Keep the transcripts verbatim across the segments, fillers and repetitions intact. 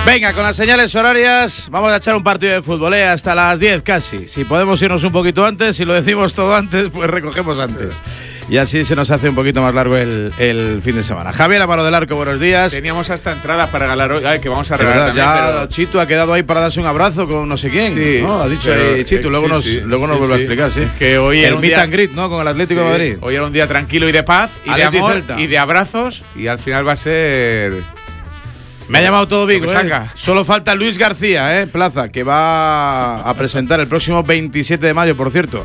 Venga, con las señales horarias vamos a echar un partido de fútbol, ¿eh? Hasta las diez casi. Si podemos irnos un poquito antes, si lo decimos todo antes, pues recogemos antes. Y así se nos hace un poquito más largo el, el fin de semana. Javier Amaro del Arco, buenos días. Teníamos hasta entradas para regalar hoy, ay, que vamos a regalar también, ya pero... Chito ha quedado ahí para darse un abrazo con no sé quién, sí, ¿no? Ha dicho pero, ahí Chito, eh, luego sí, nos, sí, luego nos sí, vuelve sí. a explicar, sí. Que hoy el era un meet día, and greet, ¿no? Con el Atlético sí, de Madrid. Hoy era un día tranquilo y de paz, y Atleti de amor, Celta. y de abrazos, y al final va a ser... Me ha llamado todo Vigo, Lo que ¿eh? Solo falta Luis García, ¿eh? Plaza, que va a presentar el próximo veintisiete de mayo, por cierto,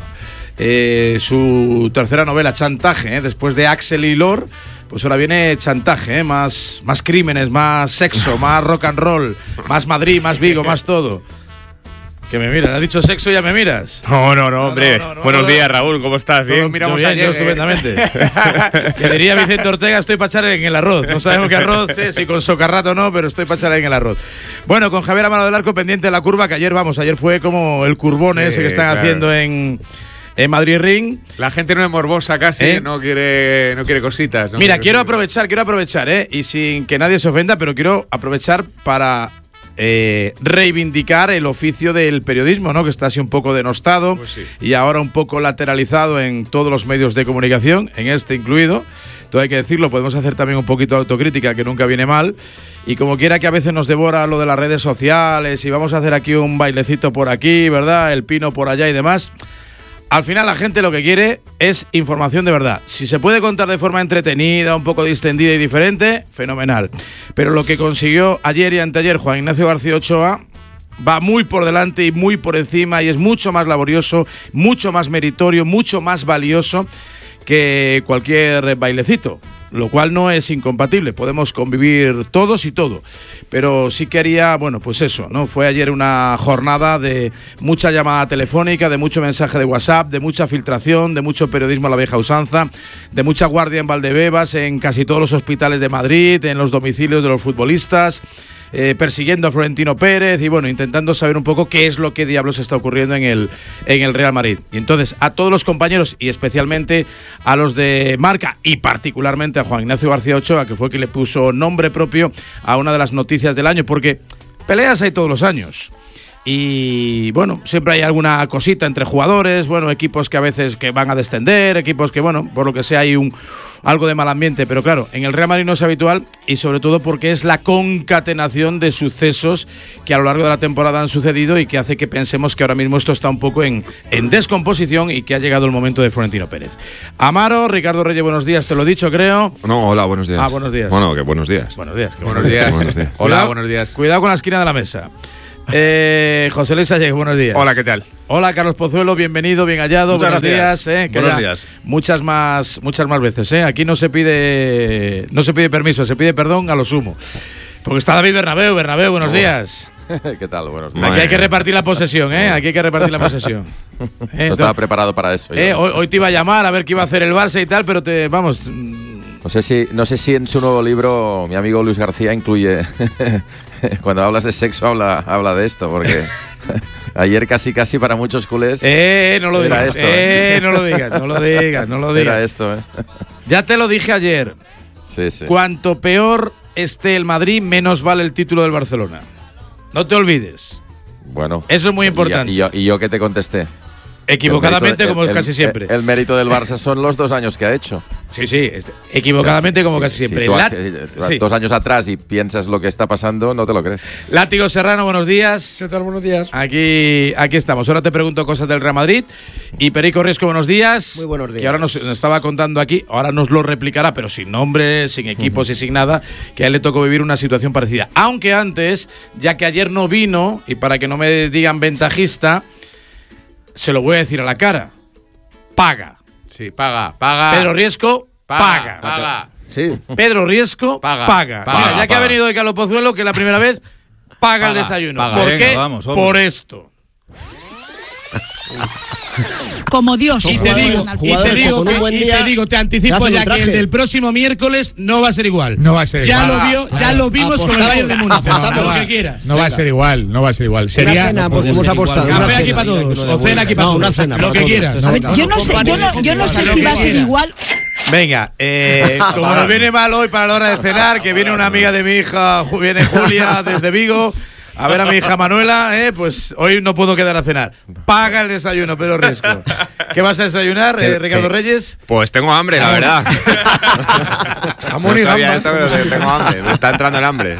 eh, su tercera novela, Chantaje, ¿eh? Después de Axel y Lor, pues ahora viene Chantaje, ¿eh? Más, más crímenes, más sexo, más rock and roll, más Madrid, más Vigo, más todo. Que me miras, has dicho sexo y ya me miras. No, no, no, hombre. No, no, no, Buenos no, días, Raúl, ¿cómo estás? Todos ¿Bien? miramos Yo bien, ayer, yo eh. estupendamente. Que diría Vicente Ortega, estoy para echar en el arroz. No sabemos qué arroz, sí, si con socarrato o no, pero estoy para echar en el arroz. Bueno, con Javier Amaro del Arco pendiente de la curva, que ayer, vamos, ayer fue como el curbón Sí, ese que están claro. haciendo en, en Madrid Ring. La gente no es morbosa casi, ¿Eh? no quiere no quiere cositas. No Mira, quiere quiero cositas. aprovechar, quiero aprovechar, ¿eh? Y sin que nadie se ofenda, pero quiero aprovechar para... Eh, reivindicar el oficio del periodismo, ¿no? Que está así un poco denostado, Pues sí. y ahora un poco lateralizado en todos los medios de comunicación, en este incluido. Todo hay que decirlo, podemos hacer también un poquito de autocrítica, que nunca viene mal. Y como quiera que a veces nos devora lo de las redes sociales y vamos a hacer aquí un bailecito por aquí, ¿verdad? El pino por allá y demás. Al final la gente lo que quiere es información de verdad. Si se puede contar de forma entretenida, un poco distendida y diferente, fenomenal. Pero lo que consiguió ayer y anteayer Juan Ignacio García Ochoa va muy por delante y muy por encima, y es mucho más laborioso, mucho más meritorio, mucho más valioso que cualquier bailecito. Lo cual no es incompatible, podemos convivir todos y todo, pero sí quería, bueno, pues eso, ¿no? Fue ayer una jornada de mucha llamada telefónica, de mucho mensaje de WhatsApp, de mucha filtración, de mucho periodismo a la vieja usanza, de mucha guardia en Valdebebas, en casi todos los hospitales de Madrid, en los domicilios de los futbolistas, eh, persiguiendo a Florentino Pérez y, bueno, intentando saber un poco qué es lo que diablos está ocurriendo en el, en el Real Madrid. Y entonces, a todos los compañeros y especialmente a los de Marca y particularmente a Juan Ignacio García Ochoa, que fue quien le puso nombre propio a una de las noticias del año, porque peleas hay todos los años. Y bueno, siempre hay alguna cosita entre jugadores, bueno, equipos que a veces que van a descender, equipos que, bueno, por lo que sea hay un algo de mal ambiente, pero claro, en el Real Madrid no es habitual, y sobre todo porque es la concatenación de sucesos que a lo largo de la temporada han sucedido y que hace que pensemos que ahora mismo esto está un poco en, en descomposición y que ha llegado el momento de Florentino Pérez. Amaro, Ricardo Reyes, buenos días, te lo he dicho, creo. No, hola, buenos días. Ah, buenos días. Bueno, que buenos días. Buenos días. Que Buenos días. Buenos días. Hola, Cuidado, buenos días. Cuidado con la esquina de la mesa. Eh, José Luis Ayeg, buenos días. Hola, ¿qué tal? Hola, Carlos Pozuelo, bienvenido, bien hallado. Muchas buenos gracias. días, eh, que Buenos haya días. Muchas más, muchas más veces, eh. Aquí no se pide, no se pide permiso, se pide perdón a lo sumo. Porque está David Bernabéu, Bernabéu, buenos Hola. días. ¿Qué tal? Buenos días. Aquí hay que repartir la posesión, eh. Aquí hay que repartir la posesión. Eh, No estaba preparado para eso. eh, yo. hoy, hoy te iba a llamar a ver qué iba a hacer el Barça y tal, pero te, vamos. No sé si, no sé si en su nuevo libro mi amigo Luis García incluye cuando hablas de sexo habla, habla de esto, porque ayer casi casi para muchos culés Eh, no lo era digas, esto, eh, ¿eh? no lo digas, no lo digas, no lo digas. era esto, ¿eh? Ya te lo dije ayer. Sí, sí. Cuanto peor esté el Madrid, menos vale el título del Barcelona. No te olvides. Bueno. Eso es muy y- importante. ¿Y, yo, y yo qué te contesté? Equivocadamente, El mérito- como el- casi el- siempre. El mérito del Barça son los dos años que ha hecho. Sí, sí, este, equivocadamente, O sea, si- como si- casi si siempre. tú Lát- hace- sí. Dos años atrás y piensas lo que está pasando, no te lo crees. Látigo Serrano, buenos días. ¿Qué tal? Buenos días. Aquí, aquí estamos. Ahora te pregunto cosas del Real Madrid. Y Perico Riesco, buenos días. Muy buenos días. Que ahora nos, nos estaba contando aquí, ahora nos lo replicará, pero sin nombre, sin equipos y sin nada, que a él le tocó vivir una situación parecida. Aunque antes, ya que ayer no vino, y para que no me digan ventajista, se lo voy a decir a la cara. Paga. Sí, paga, paga. Pedro Riesco, paga. paga. Paga. Sí. Pedro Riesco, Paga, paga. paga, Mira, ya que ha paga. venido de Carlos Pozuelo, que la primera vez paga, el Paga, desayuno. paga. ¿Por Venga, qué? vamos, vamos. Por esto. Como Dios. Y te digo, y te Jugadores digo, con un que- buen y día te digo, te te anticipo hacen un ya que el traje. del próximo miércoles no va a ser igual. No va a ser Ya igual. lo vio, ya Claro. lo vimos con el Apostamos. Bayern de Múnich. Apostamos. Lo va- que quieras. No va a ser igual, no va a ser igual. Una Sería cena, no porque puede hemos ser apostado. igual. Una Café aquí cena, para todos, que no o cena aquí para No, todos. una cena Lo para que todos. quieras. Exacto. Yo no sé, yo no, yo no sé si va a ser igual. Venga, eh, como nos viene mal hoy para la hora de cenar, que viene una amiga de mi hija, viene Julia desde Vigo, a ver a mi hija Manuela, eh, pues hoy no puedo quedar a cenar. Paga el desayuno, Pedro Riesco. ¿Qué vas a desayunar, eh, Ricardo Reyes? Pues tengo hambre, la verdad. Jamón y gambas. Esto, pero tengo hambre, me está entrando el hambre.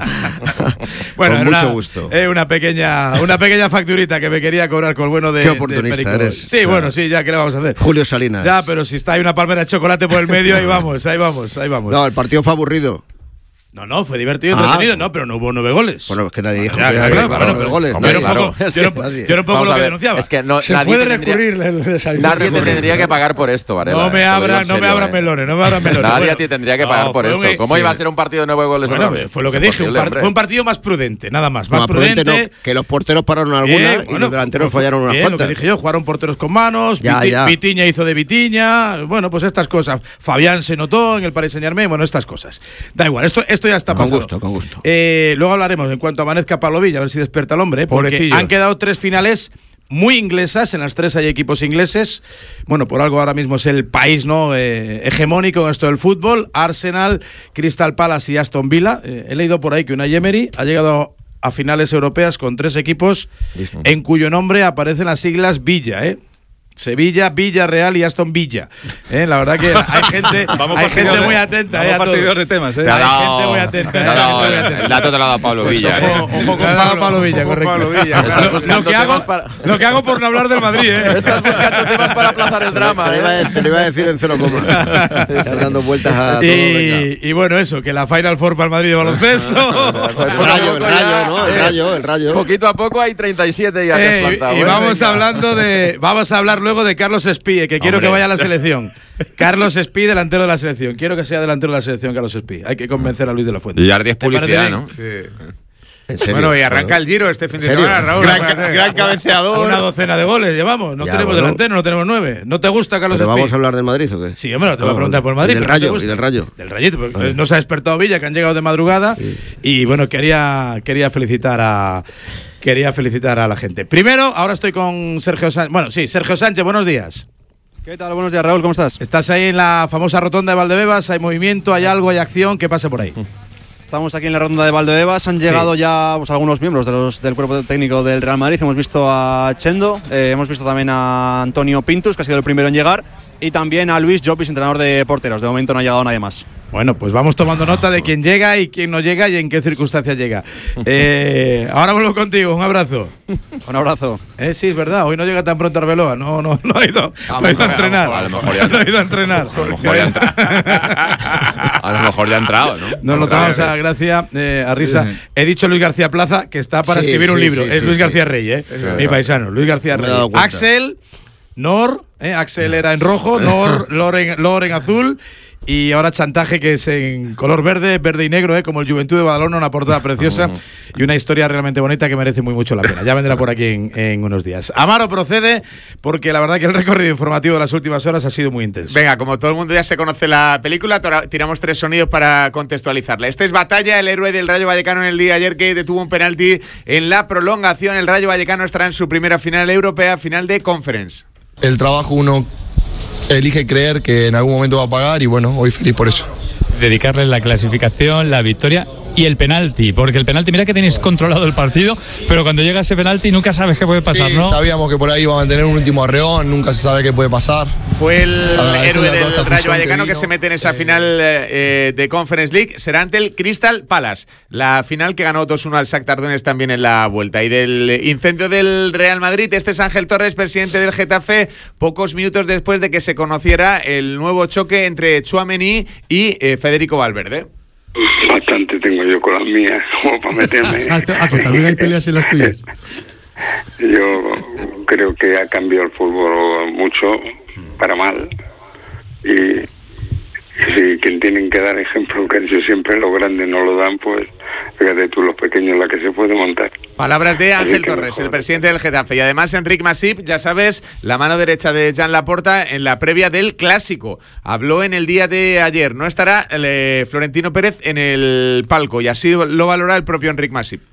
Bueno, con mucho una, gusto. Eh, una pequeña una pequeña facturita que me quería cobrar con el bueno de Qué oportunista de eres. Sí, o sea, bueno, sí, ya, ¿qué le vamos a hacer? Julio Salinas. Ya, pero si está ahí una palmera de chocolate por el medio, ahí vamos, ahí vamos, ahí vamos. No, el partido fue aburrido. No, no, fue divertido, ah, entretenido, no, pero no hubo nueve goles. Bueno, es que nadie dijo ya, que claro, había claro, nueve pero, goles. Yo era un claro, poco, es yo que, era, yo era un poco lo que ver, denunciaba. Es que no, se nadie puede te recurrir tendría, el desayuno. Nadie te tendría que pagar por esto, Varela. No me eh, abran, no me abran eh. melones, no me abran melones. Nadie bueno, te tendría que pagar no, por esto. Un, ¿Cómo sí. iba a ser un partido de nueve goles Bueno, otra vez? fue lo que es dije, un par, posible, fue un partido más prudente, nada más, más No, prudente. prudente no, que los porteros pararon alguna Bien, y bueno, los delanteros pues, fallaron unas bien, cuantas. Lo que dije yo, jugaron porteros con manos, Ya, Viti, ya. Vitiña hizo de Vitiña, bueno, pues estas cosas. Fabián se notó en el Paris Saint-Germain, bueno, estas cosas. Da igual, esto, esto ya está Con pasado. gusto, con gusto. Eh, luego hablaremos en cuanto amanezca Pablo Villa, a ver si despierta el hombre, porque Pobrecillo. han quedado tres finales muy inglesas, en las tres hay equipos ingleses. Bueno, por algo ahora mismo es el país no eh, hegemónico en esto del fútbol. Arsenal, Crystal Palace y Aston Villa. Eh, he leído por ahí que Unai Emery ha llegado a finales europeas con tres equipos Listo. en cuyo nombre aparecen las siglas Villa, ¿eh? Sevilla, Villarreal y Aston Villa. ¿Eh? La verdad que hay gente, Vamos hay gente muy atenta. Vamos eh, a todo. partidor de temas, ¿eh? Hay gente muy atenta. Te eh, ha hay dado- gente muy atenta. el dato te lo ha dado Pablo Villa. Ojo, eh. ojo con Pablo, Pablo Villa, Ojo, correcto. Pablo Villa. Estás Lo, lo buscando que hago, temas para- lo que hago por no hablar del Madrid, ¿eh? Estás buscando temas para aplazar el drama, Te lo iba ¿eh? a- te lo iba a decir en cero coma. Estás dando vueltas a todo. venga. Y, y bueno, eso, que la Final Four para el Madrid de baloncesto. El rayo, el rayo, ¿no? El rayo, el rayo. Poquito a poco hay treinta y siete ya que has Eh, plantado. y ¿eh? vamos Venga. hablando de. Vamos a hablar luego de Carlos Espí, que quiero Hombre. que vaya a la selección. Carlos Espí, delantero de la selección. Quiero que sea delantero de la selección, Carlos Espí. Hay que convencer a Luis de la Fuente. Y Yardi es ¿Te parece publicidad, bien? ¿no? ¿En serio? Bueno, y arranca el Giro este fin de serio? semana, Raúl. Gran, acuérdate. gran cabeceador. Una docena de goles llevamos. No Ya, tenemos bueno. delantero, no tenemos nueve. ¿No te gusta, Carlos ¿Pero Espí? vamos a hablar del Madrid o qué? Sí, hombre, no te voy a Ah, preguntar por el Madrid. y del pero ¿no te Rayo, gusta? y del Rayo. Del Rayito, porque Vale. no se ha despertado Villa, que han llegado de madrugada. Sí. Y bueno, quería, quería felicitar a quería felicitar a la gente. Primero, ahora estoy con Sergio Sánchez. Bueno, sí, Sergio Sánchez, buenos días. ¿Qué tal? Buenos días, Raúl, ¿cómo estás? Estás ahí en la famosa rotonda de Valdebebas, hay movimiento, hay algo, hay acción, ¿qué pasa por ahí? Estamos aquí en la ronda de Valdebebas, han llegado ya pues, algunos miembros de los, del cuerpo técnico del Real Madrid, hemos visto a Chendo, eh, hemos visto también a Antonio Pintus, que ha sido el primero en llegar, y también a Luis Llopis, entrenador de porteros, de momento no ha llegado nadie más. Bueno, pues vamos tomando nota de quién llega y quién no llega y en qué circunstancias llega. Eh, ahora vuelvo contigo, un abrazo. Un abrazo. Eh, sí, es verdad, hoy no llega tan pronto Arbeloa, no, no, no ha ido, A lo no ha ido a mejor- entrenar. a lo mejor ya- no ha ido a entrenar. A lo mejor ya entra- A lo mejor ya ha entrado, ¿no? Nos lo tomamos a gracia, eh, a risa. He dicho Luis García Plaza, que está para Sí, escribir un sí, libro. sí, es sí, Luis sí. García Rey, ¿eh? Mi paisano, Luis García Me he Rey. dado cuenta. Axel, Nor, ¿eh? Axel era en rojo, Nor, Lor en, Lor en azul. Y ahora Chantaje, que es en color verde, verde y negro, ¿eh? Como el Juventud de Badalona, una portada preciosa y una historia realmente bonita que merece muy mucho la pena. Ya vendrá por aquí en, en unos días. Amaro procede, porque la verdad que el recorrido informativo de las últimas horas ha sido muy intenso. Venga, como todo el mundo ya se conoce la película, tora- tiramos tres sonidos para contextualizarla. Este es Batalla, el héroe del Rayo Vallecano en el día de ayer que detuvo un penalti en la prolongación. El Rayo Vallecano estará en su primera final europea, final de Conference. El trabajo uno elige creer que en algún momento va a pagar y bueno, hoy feliz por eso. Dedicarle la clasificación, la victoria y el penalti, porque el penalti, mira que tenéis controlado el partido, pero cuando llega ese penalti nunca sabes qué puede pasar, Sí, ¿no? sabíamos que por ahí iba a mantener un último arreón, nunca se sabe qué puede pasar. Fue el Agradecerle héroe a toda del esta Rayo afición Vallecano que que, vino. se mete en esa Eh, final eh, de Conference League. Será ante el Crystal Palace. La final que ganó dos uno al Shakhtar Donetsk también en la vuelta. Y del incendio del Real Madrid, este es Ángel Torres, presidente del Getafe, pocos minutos después de que se conociera el nuevo choque entre Tchouaméni y eh, Federico Valverde. Bastante tengo yo con las mías, como para meterme. Ah, ah, pues también hay peleas en las tuyas. Yo creo que ha cambiado el fútbol mucho para mal. Y si quien tienen que dar ejemplo, que yo siempre los grandes no lo dan, pues fíjate tú, los pequeños, la que se puede montar. Palabras de Así Ángel que Torres, mejor. el presidente del Getafe. Y además Enric Masip, ya sabes, la mano derecha de Jan Laporta en la previa del Clásico. Habló en el día de ayer. No estará el, eh, Florentino Pérez en el palco y así lo valora el propio Enric Masip.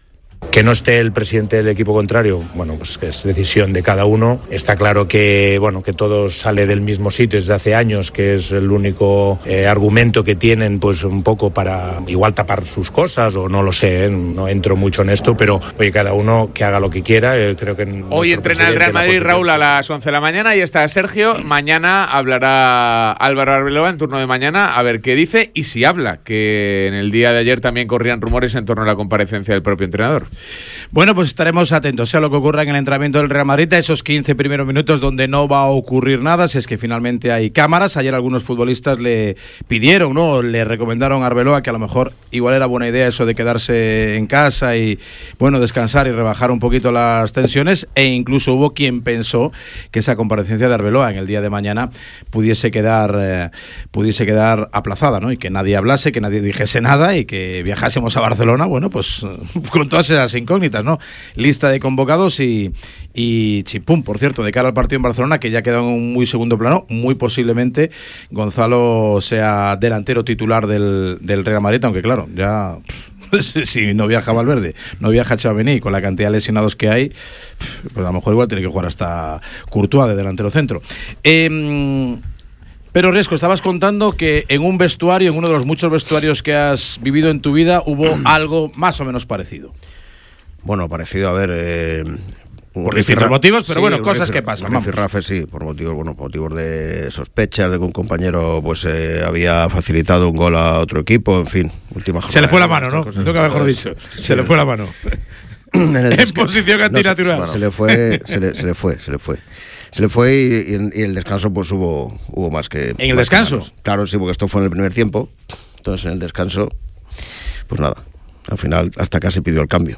Que no esté el presidente del equipo contrario, bueno, pues es decisión de cada uno. Está claro que, bueno, que todo sale del mismo sitio desde hace años, que es el único eh, argumento que tienen, pues un poco para igual tapar sus cosas, o no lo sé, ¿eh? No entro mucho en esto, pero oye, cada uno que haga lo que quiera. Eh, creo que hoy entrena el Real Madrid, Raúl, a las once de la mañana, y está Sergio. Mañana hablará Álvaro Arbeloa en turno de mañana, a ver qué dice y si habla, que en el día de ayer también corrían rumores en torno a la comparecencia del propio entrenador. Bueno, pues estaremos atentos, sea lo que ocurra en el entrenamiento del Real Madrid, a esos quince primeros minutos donde no va a ocurrir nada, si es que finalmente hay cámaras. Ayer algunos futbolistas le pidieron, ¿no? Le recomendaron a Arbeloa que a lo mejor igual era buena idea eso de quedarse en casa y, bueno, descansar y rebajar un poquito las tensiones, e incluso hubo quien pensó que esa comparecencia de Arbeloa en el día de mañana pudiese quedar eh, pudiese quedar aplazada, ¿no? Y que nadie hablase, que nadie dijese nada y que viajásemos a Barcelona, bueno, pues con todas esas incógnitas, ¿no? Lista de convocados y, y chipum, por cierto, de cara al partido en Barcelona, que ya queda en un muy segundo plano, muy posiblemente Gonzalo sea delantero titular del, del Real Madrid, aunque claro, ya si no viaja Valverde, no viaja Tchouaméni, con la cantidad de lesionados que hay, pues a lo mejor igual tiene que jugar hasta Courtois de delantero centro. Eh, Pero Riesco, estabas contando que en un vestuario, en uno de los muchos vestuarios que has vivido en tu vida, hubo algo más o menos parecido. Bueno, parecido, a ver... Eh, por distintos motivos, pero sí, bueno, cosas rifir, que pasan. Rifirrafe, sí, por motivos, bueno, por motivos de sospechas de que un compañero pues eh, había facilitado un gol a otro equipo, en fin, última jornada. Se le fue la mano, ¿no? Nunca mejor dicho. Sí, se le fue la mano. En, el en posición antinatural. No, se, se le fue, se le, se le fue, se le fue. Se le fue y, y, en, y el descanso pues hubo hubo más que... ¿En el descanso? Claro, sí, porque esto fue en el primer tiempo. Entonces en el descanso, pues nada, al final hasta casi pidió el cambio.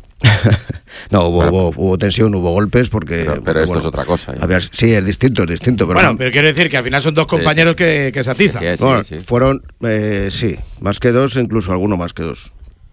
No, hubo, bueno, hubo, hubo tensión, hubo golpes porque... Pero, pero porque, esto bueno, es otra cosa. ¿eh? Había, sí, es distinto, es distinto. Pero bueno, no, pero quiero decir que al final son dos compañeros sí, sí. que, que se atizan. Sí, sí, bueno, sí, sí. Fueron, eh, sí, más que dos, incluso alguno más que dos.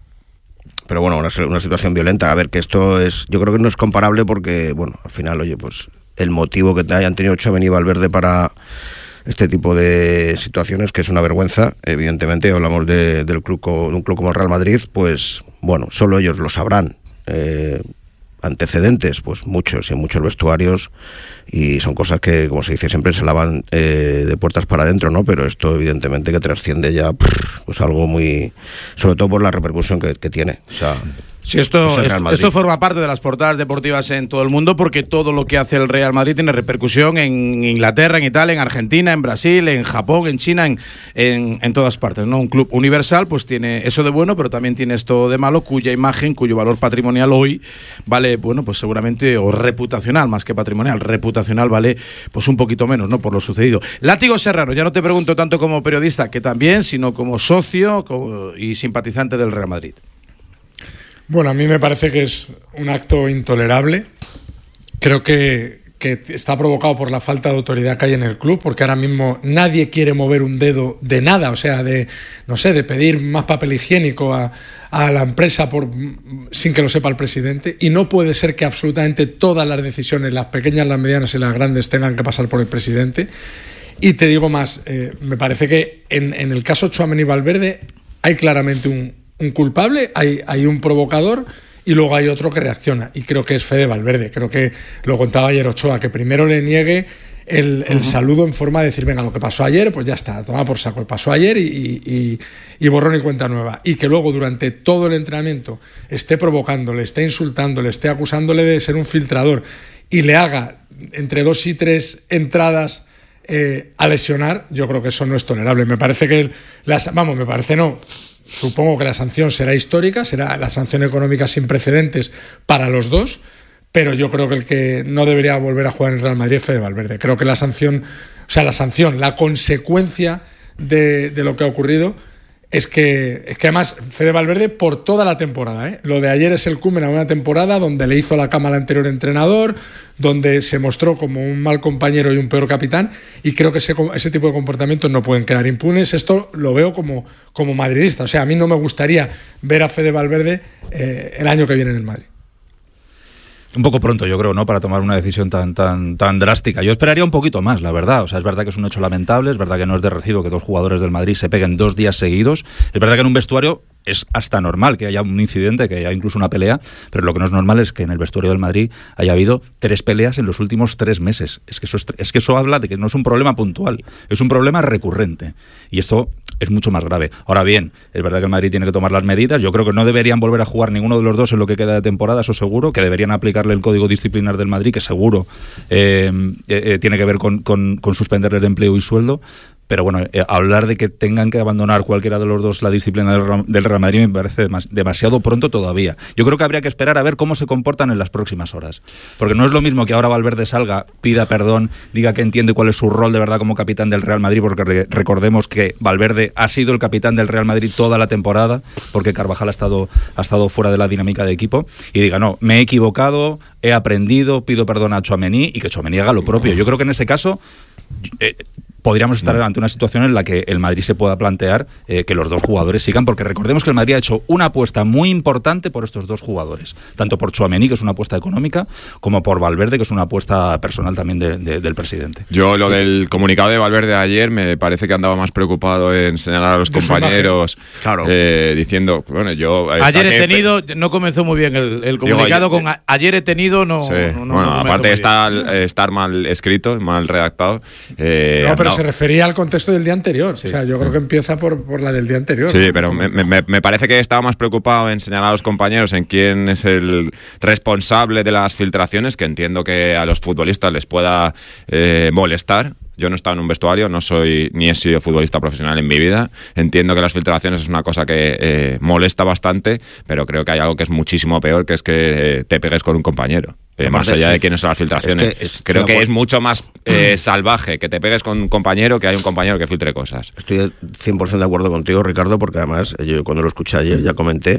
Pero bueno, una, una situación violenta. A ver, que esto es... Yo creo que no es comparable porque, bueno, al final, oye, pues el motivo que hayan tenido Tchouaméni y Valverde para este tipo de situaciones, que es una vergüenza, evidentemente, hablamos de, del club, de un club como el Real Madrid, pues, bueno, solo ellos lo sabrán. Eh, antecedentes, pues muchos y muchos vestuarios, y son cosas que, como se dice siempre, se lavan eh, de puertas para adentro, ¿no? Pero esto evidentemente que trasciende ya pues algo muy, sobre todo por la repercusión que, que tiene, o sea... Sí, esto, esto, esto forma parte de las portadas deportivas en todo el mundo, porque todo lo que hace el Real Madrid tiene repercusión en Inglaterra, en Italia, en Argentina, en Brasil, en Japón, en China, en, en, en todas partes, ¿no? Un club universal pues tiene eso de bueno, pero también tiene esto de malo, cuya imagen, cuyo valor patrimonial hoy vale, bueno, pues seguramente, o reputacional, más que patrimonial, reputacional vale pues un poquito menos, ¿no? Por lo sucedido. Látigo Serrano, ya no te pregunto tanto como periodista, que también, sino como socio como, y simpatizante del Real Madrid. Bueno, a mí me parece que es un acto intolerable. Creo que, que está provocado por la falta de autoridad que hay en el club, porque ahora mismo nadie quiere mover un dedo de nada, o sea, de, no sé, de pedir más papel higiénico a, a la empresa por, sin que lo sepa el presidente, y no puede ser que absolutamente todas las decisiones, las pequeñas, las medianas y las grandes, tengan que pasar por el presidente. Y te digo más, eh, me parece que en, en el caso Tchouaméni-Valverde hay claramente un un culpable, hay, hay un provocador y luego hay otro que reacciona, y creo que es Fede Valverde. Creo que lo contaba ayer Ochoa, que primero le niegue el, el uh-huh. saludo en forma de decir, venga, lo que pasó ayer, pues ya está, toma por saco, pasó ayer y, y, y borrón y cuenta nueva, y que luego durante todo el entrenamiento esté provocándole, esté insultándole, esté acusándole de ser un filtrador y le haga entre dos y tres entradas eh, a lesionar. Yo creo que eso no es tolerable. Me parece que las, vamos, me parece no Supongo que la sanción será histórica, será la sanción económica sin precedentes para los dos, pero yo creo que el que no debería volver a jugar en el Real Madrid es Fede Valverde. Creo que la sanción, o sea, la sanción, la consecuencia de, de lo que ha ocurrido es que, es que además Fede Valverde por toda la temporada, ¿eh? Lo de ayer es el culmen a una temporada donde le hizo la cama al anterior entrenador, donde se mostró como un mal compañero y un peor capitán, y creo que ese, ese tipo de comportamientos no pueden quedar impunes. Esto lo veo como, como madridista. O sea, a mí no me gustaría ver a Fede Valverde eh, el año que viene en el Madrid. un poco pronto, yo creo, ¿no? Para tomar una decisión tan tan tan drástica. Yo esperaría un poquito más, la verdad. O sea, es verdad que es un hecho lamentable, es verdad que no es de recibo que dos jugadores del Madrid se peguen dos días seguidos. Es verdad que en un vestuario es hasta normal que haya un incidente, que haya incluso una pelea, pero lo que no es normal es que en el vestuario del Madrid haya habido tres peleas en los últimos tres meses. Es que eso es, es que eso habla de que no es un problema puntual, es un problema recurrente. Y esto es mucho más grave. Ahora bien, es verdad que el Madrid tiene que tomar las medidas. Yo creo que no deberían volver a jugar ninguno de los dos en lo que queda de temporada, eso seguro, que deberían aplicarle el código disciplinar del Madrid, que seguro eh, eh, tiene que ver con, con, con suspenderles de empleo y sueldo. Pero bueno, eh, hablar de que tengan que abandonar cualquiera de los dos la disciplina del, del Real Madrid me parece demas, demasiado pronto todavía. Yo creo que habría que esperar a ver cómo se comportan en las próximas horas. Porque no es lo mismo que ahora Valverde salga, pida perdón, diga que entiende cuál es su rol de verdad como capitán del Real Madrid, porque re, recordemos que Valverde ha sido el capitán del Real Madrid toda la temporada, porque Carvajal ha estado, ha estado fuera de la dinámica de equipo, y diga, no, me he equivocado, he aprendido, pido perdón a Tchouaméni, y que Tchouaméni haga lo propio. Yo creo que en ese caso Eh, podríamos estar ante una situación en la que el Madrid se pueda plantear eh, que los dos jugadores sigan, porque recordemos que el Madrid ha hecho una apuesta muy importante por estos dos jugadores, tanto por Tchouaméni, que es una apuesta económica, como por Valverde, que es una apuesta personal también de, de, del presidente. Yo lo sí. del comunicado de Valverde de ayer me parece que andaba más preocupado en señalar a los de compañeros, claro. eh, diciendo, bueno, yo... Ayer he tenido, no comenzó muy bien el, el comunicado, digo, con a, ayer he tenido, no... Sí. no, no bueno, no aparte de estar, estar mal escrito, mal redactado... Eh, no, pero no. se refería al contexto del día anterior. Sí. O sea, yo creo que empieza por, por la del día anterior. Sí, ¿no? pero me, me, me parece que estaba más preocupado en señalar a los compañeros en quién es el responsable de las filtraciones, que entiendo que a los futbolistas les pueda eh, molestar. Yo no he estado en un vestuario, no soy ni he sido futbolista profesional en mi vida. Entiendo que las filtraciones es una cosa que eh, molesta bastante, pero creo que hay algo que es muchísimo peor, que es que eh, te pegues con un compañero. Eh, más allá de quiénes son las filtraciones. Es que es, creo que es mucho más eh, salvaje que te pegues con un compañero que hay un compañero que filtre cosas. Estoy cien por ciento de acuerdo contigo, Ricardo, porque además yo cuando lo escuché ayer ya comenté,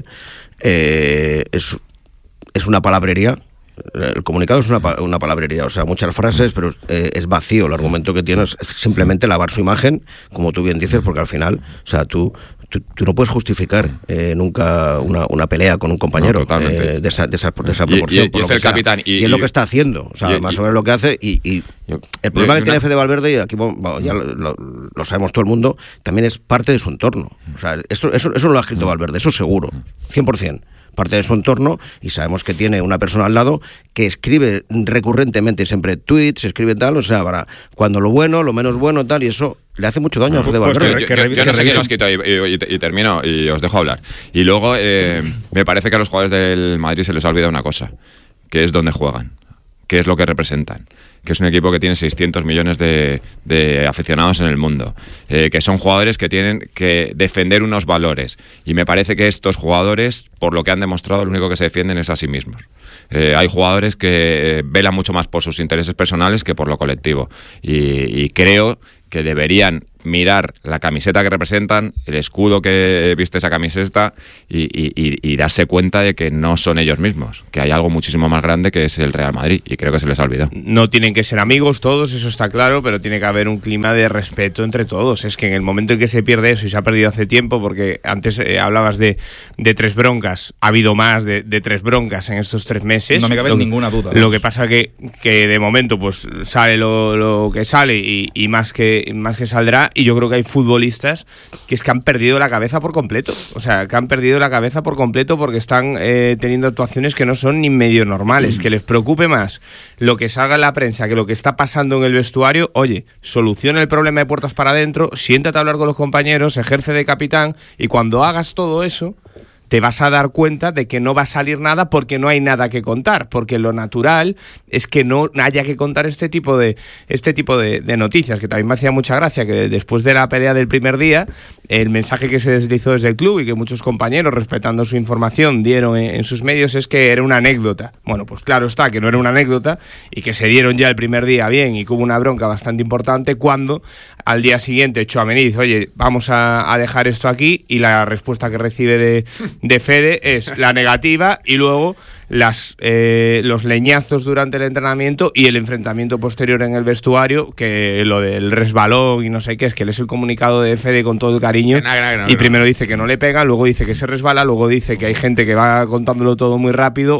eh, es, es una palabrería. El comunicado es una, una palabrería, o sea, muchas frases, pero eh, es vacío. El argumento que tienes es simplemente lavar su imagen, como tú bien dices, porque al final, o sea, tú tú, tú no puedes justificar eh, nunca una, una pelea con un compañero no, eh, de, esa, de, esa, de esa proporción. Y, y, y es el capitán. Y, y es lo que está haciendo, o sea, y, más o menos lo que hace. Y, y yo, el problema yo, que tiene Fede Valverde, y aquí bueno, ya lo, lo, lo sabemos todo el mundo, también es parte de su entorno. O sea, esto, eso, eso no lo ha escrito Valverde, eso seguro, cien por ciento. Parte de su entorno, y sabemos que tiene una persona al lado que escribe recurrentemente siempre tweets, escribe tal, o sea, para cuando lo bueno, lo menos bueno, tal, y eso le hace mucho daño a Fede Valverde. Pues yo, yo, yo, yo no sé quién lo ha escrito, y, y, y, y termino, y os dejo hablar. Y luego, eh, me parece que a los jugadores del Madrid se les ha olvidado una cosa, que es dónde juegan, qué es lo que representan, que es un equipo que tiene seiscientos millones de, de aficionados en el mundo, eh, que son jugadores que tienen que defender unos valores, y me parece que estos jugadores, por lo que han demostrado, lo único que se defienden es a sí mismos. Eh, hay jugadores que velan mucho más por sus intereses personales que por lo colectivo, y, y creo que deberían mirar la camiseta que representan, el escudo que viste esa camiseta, y, y, y darse cuenta de que no son ellos mismos, que hay algo muchísimo más grande que es el Real Madrid, y creo que se les ha olvidado. No tienen que ser amigos todos, eso está claro, pero tiene que haber un clima de respeto entre todos. Es que en el momento en que se pierde eso, y se ha perdido hace tiempo, porque antes eh, hablabas de, de tres broncas, ha habido más de, de tres broncas en estos tres meses. No me cabe lo, ninguna duda. Lo que pasa que, que de momento pues sale lo, lo que sale, y, y más que más que saldrá. Y yo creo que hay futbolistas que es que han perdido la cabeza por completo. O sea, que han perdido la cabeza por completo porque están eh, teniendo actuaciones que no son ni medio normales. Que les preocupe más lo que salga en la prensa que lo que está pasando en el vestuario. Oye, soluciona el problema de puertas para adentro, siéntate a hablar con los compañeros, ejerce de capitán, y cuando hagas todo eso, te vas a dar cuenta de que no va a salir nada, porque no hay nada que contar, porque lo natural es que no haya que contar este tipo de este tipo de, de noticias, que también me hacía mucha gracia que después de la pelea del primer día, el mensaje que se deslizó desde el club y que muchos compañeros, respetando su información, dieron en, en sus medios, es que era una anécdota. Bueno, pues claro está que no era una anécdota, y que se dieron ya el primer día bien, y que hubo una bronca bastante importante cuando al día siguiente Tchouaméni dice, oye, vamos a, a dejar esto aquí, y la respuesta que recibe de de Fede es la negativa, y luego las eh, los leñazos durante el entrenamiento y el enfrentamiento posterior en el vestuario, que lo del resbalón y no sé qué, es que lees el comunicado de Fede con todo el cariño, no, no, no, y primero dice que no le pega, luego dice que se resbala, luego dice que hay gente que va contándolo todo muy rápido.